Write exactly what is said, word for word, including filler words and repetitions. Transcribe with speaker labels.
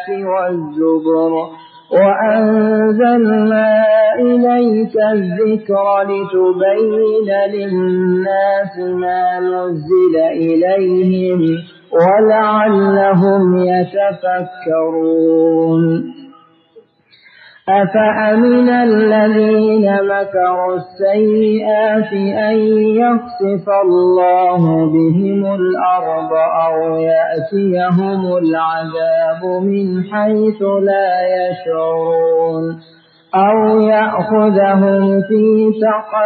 Speaker 1: والزبر وأنزلنا إليك الذكر لتبين للناس ما نزل إليهم ولعلهم يتفكرون أفأمن الذين مكروا السيئات أن يخسف الله بهم الأرض أو يأتيهم العذاب من حيث لا يشعرون أو يأخذهم في تقلبهم